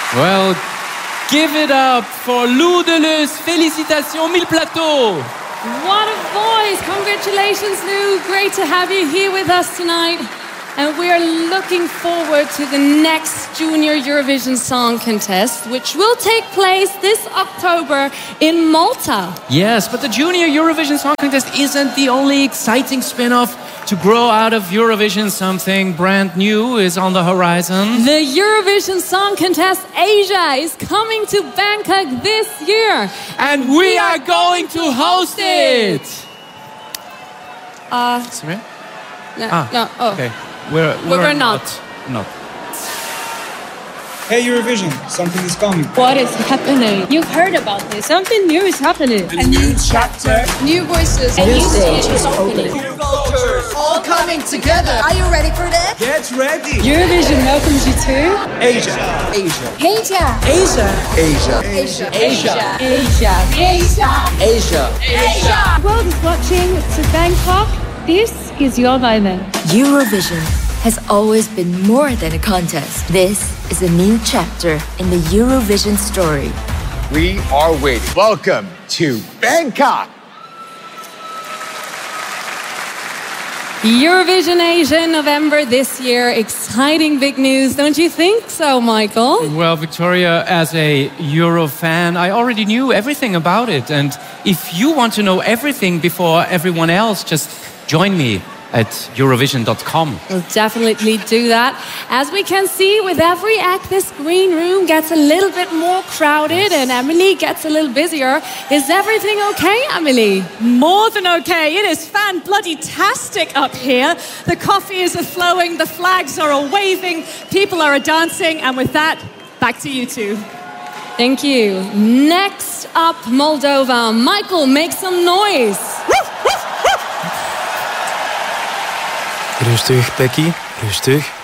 Well, give it up for Lou Deleuze. Félicitations, Mille Plateaux. What a voice. Congratulations, Lou. Great to have you here with us tonight. And we're looking forward to the next Junior Eurovision Song Contest, which will take place this October in Malta. Yes, but the Junior Eurovision Song Contest isn't the only exciting spin-off to grow out of Eurovision. Something brand new is on the horizon. The Eurovision Song Contest Asia is coming to Bangkok this year. And we are going to host it! Sorry? No, oh. Okay. We're not. Hey Eurovision, something is coming. What is happening? You've heard about this. Something new is happening. A new chapter. New voices. A new stage is opening. New cultures all coming together. Are you ready for that? Get ready. Eurovision welcomes you to Asia. Asia. Asia. Asia. Asia. Asia. Asia. Asia. Asia. Asia. Asia. The world is watching to Bangkok. This is your moment. Eurovision has always been more than a contest. This is a new chapter in the Eurovision story. We are waiting. Welcome to Bangkok. Eurovision Asia in November this year. Exciting big news, don't you think so, Michael? Well, Victoria, as a Euro fan, I already knew everything about it. And if you want to know everything before everyone else, just join me at Eurovision.com. We'll definitely do that. As we can see, with every act, this green room gets a little bit more crowded and Emily gets a little busier. Is everything okay, Emily? More than okay. It is fan-bloody-tastic up here. The coffee is flowing, the flags are waving, people are dancing, and with that, back to you two. Thank you. Next up, Moldova. Michael, make some noise. Rustig, Becky. Rustig.